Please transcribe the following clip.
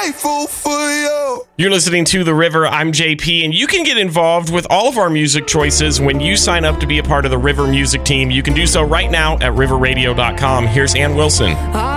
grateful for you. You're listening to The River. I'm JP, and you can get involved with all of our music choices when you sign up to be a part of the River Music Team. You can do so right now at riverradio.com. Here's Ann Wilson.